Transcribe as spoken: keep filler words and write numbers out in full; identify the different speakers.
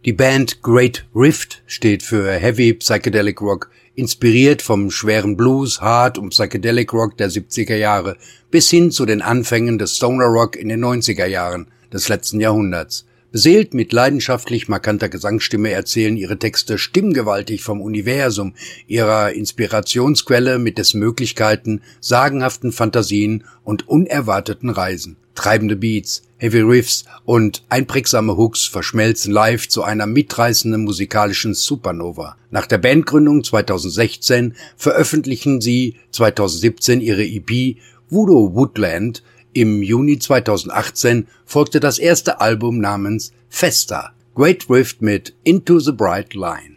Speaker 1: Die Band Great Rift steht für Heavy Psychedelic Rock, inspiriert vom schweren Blues, Hard- und Psychedelic Rock der siebziger Jahre bis hin zu den Anfängen des Stoner Rock in den neunziger Jahren des letzten Jahrhunderts. Beseelt mit leidenschaftlich markanter Gesangsstimme erzählen ihre Texte stimmgewaltig vom Universum, ihrer Inspirationsquelle mit dessen Möglichkeiten, sagenhaften Fantasien und unerwarteten Reisen. Treibende Beats, Heavy Riffs und einprägsame Hooks verschmelzen live zu einer mitreißenden musikalischen Supernova. Nach der Bandgründung zweitausendsechzehn veröffentlichen sie zweitausendsiebzehn ihre E P Voodoo Woodland. Im Juni zweitausendachtzehn folgte das erste Album namens Festa. Great Rift mit Into the Bright Line.